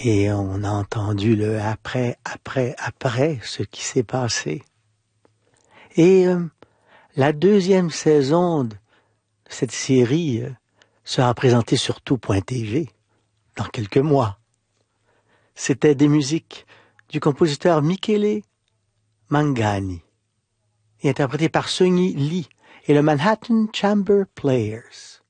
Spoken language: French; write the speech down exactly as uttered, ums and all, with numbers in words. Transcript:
Et on a entendu le après, après, après ce qui s'est passé. Et euh, la deuxième saison de cette série euh, sera présentée sur tout point T V dans quelques mois. C'était des musiques du compositeur Michele Mangani et interprétées par Sunny Lee et le Manhattan Chamber Players.